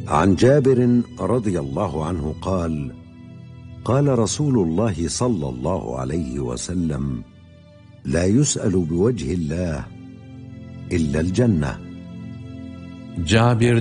عن جابر رضي الله عنه قال: قال رسول الله صلى الله عليه وسلم: لا يسأل بوجه الله إلا الجنة. Cabir